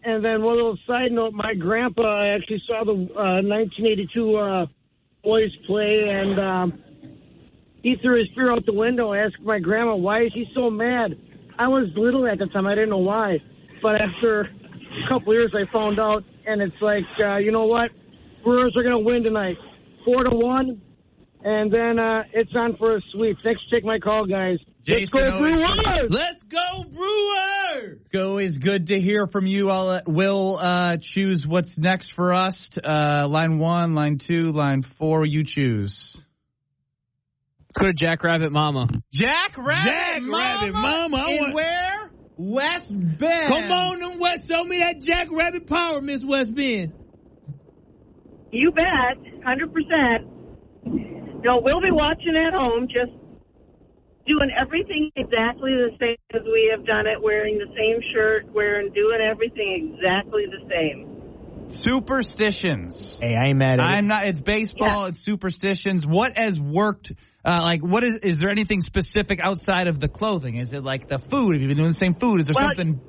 And then one little side note, my grandpa actually saw the 1982 boys play, and he threw his beer out the window and asked my grandma, why is he so mad? I was little at the time. I didn't know why. But after a couple years, I found out, and it's like, you know what? Brewers are going to win tonight, 4-1, and then it's on for a sweep. Thanks for taking my call, guys. Jason, let's go Brewers! Let's go Brewers! Always good to hear from you. I'll let Will choose what's next for us. Line 1, line 2, line 4, you choose. Let's go to Jack Rabbit Mama. Jack Rabbit Mama. And where? West Bend. Come on, them West. Show me that Jack Rabbit power, Miss West Bend. You bet, 100%. No, we'll be watching at home, just doing everything exactly the same as we have done it, wearing the same shirt, doing everything exactly the same. Superstitions. Hey, I ain't mad at it. I'm not. It's baseball. Yeah. It's superstitions. What has worked? What is there anything specific outside of the clothing? Is it like the food? Have you been doing the same food? Is there something?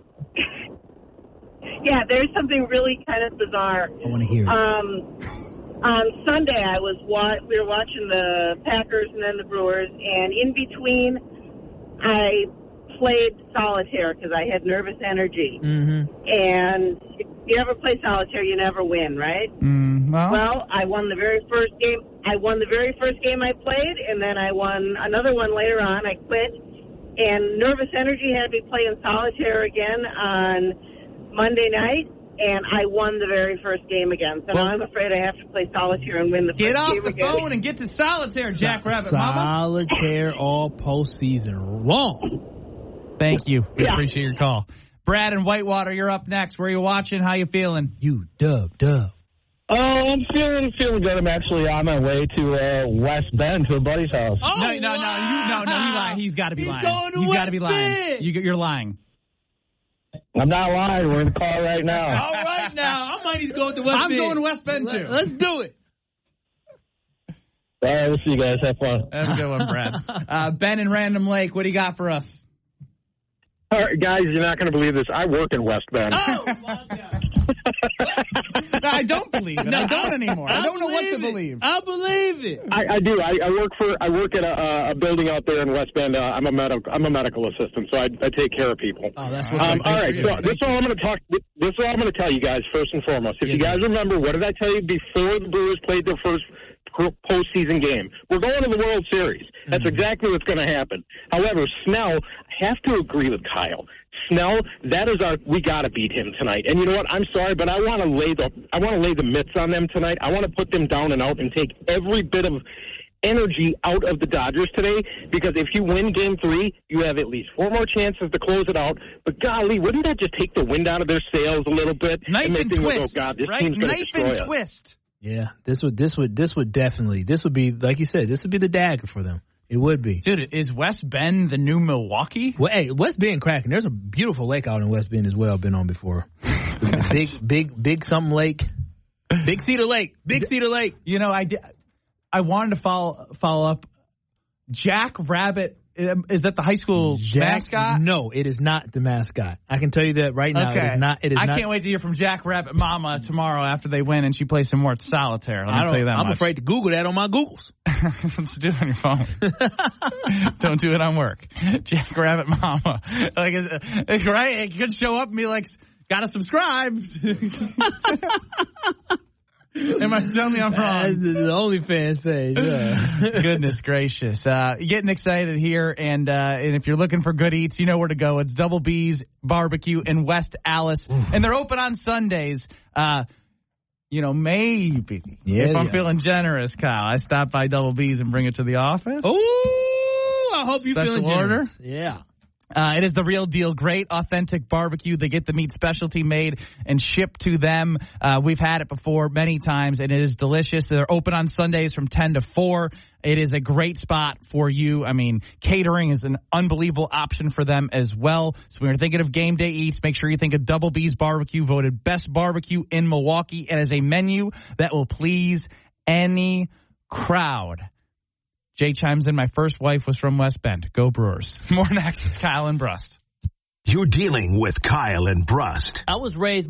Yeah, there's something really kind of bizarre. I want to hear it. On Sunday, we were watching the Packers and then the Brewers, and in between, I played solitaire because I had nervous energy. Mm-hmm. And if you ever play solitaire, you never win, right? Well, I won the very first game. I I played, and then I won another one later on. I quit, and nervous energy had me playing solitaire again on Monday night. And I won the very first game again. So now I'm afraid I have to play solitaire and win the first game again. Get off the phone and get to solitaire, Jack Rabbit Mama. Solitaire all postseason long. Thank you. We appreciate your call. Brad in Whitewater, you're up next. Where are you watching? How you feeling? You dub. Oh, I'm feeling good. I'm actually on my way to West Bend to a buddy's house. Oh, no, you lying. He's got to be lying. He's got to be lying. You're lying. I'm not lying. We're in the car right now. All right now. I might need to go to West Bend. I'm going to West Bend, too. Let's do it. All right, we'll see you guys. Have fun. Have a good one, Brad. Ben in Random Lake, what do you got for us? All right, guys, you're not going to believe this. I work in West Bend. Oh, my God. No, I don't believe it. I don't anymore. I don't know what to believe. I believe it. I do. I work at a building out there in West Bend. I'm a medical assistant, so I take care of people. Oh, that's what's all right. So this is all I'm going to talk. This is all I'm going to tell you guys first and foremost. If you guys remember, what did I tell you before the Brewers played their first postseason game? We're going to the World Series. That's exactly what's going to happen. However, Snell, I have to agree with Kyle. Snell, we got to beat him tonight. And you know what? I'm sorry, but I want to lay the mitts on them tonight. I want to put them down and out and take every bit of energy out of the Dodgers today, because if you win Game 3, you have at least 4 more chances to close it out. But golly, wouldn't that just take the wind out of their sails a little bit? Knife and twist, oh God, this team's going to destroy us. Twist. Yeah, this would definitely, this would be, like you said, this would be the dagger for them. It would be. Dude, is West Bend the new Milwaukee? Well, hey, West Bend cracking. There's a beautiful lake out in West Bend as well. I've been on before. big something lake. Big Cedar Lake. You know, I wanted to follow up. Jack Rabbit, is that the high school mascot? No, it is not the mascot. I can tell you that right now. Okay. It is not. I can't wait to hear from Jack Rabbit Mama tomorrow after they win and she plays some more solitaire. Let me tell you that I'm much. afraid to Google that on my Googles. Do it on your phone. Don't do it on work. Jack Rabbit Mama. Right? It could show up and be like, gotta subscribe. Am I telling me I'm wrong? The OnlyFans page. Yeah. Goodness gracious. Getting excited here, and if you're looking for good eats, you know where to go. It's Double B's Barbecue in West Allis. And they're open on Sundays. Maybe. If I'm feeling generous, Kyle, I stop by Double B's and bring it to the office. Oh, I hope you're feeling generous. Order. Yeah. It is the real deal. Great, authentic barbecue. They get the meat specialty made and shipped to them. We've had it before many times, and it is delicious. They're open on Sundays from 10 to 4. It is a great spot for you. I mean, catering is an unbelievable option for them as well. So when you're thinking of game day eats, make sure you think of Double B's Barbecue, voted best barbecue in Milwaukee. It is a menu that will please any crowd. Jay chimes in, my first wife was from West Bend. Go Brewers. More next, Kyle and Brust. You're dealing with Kyle and Brust. I was raised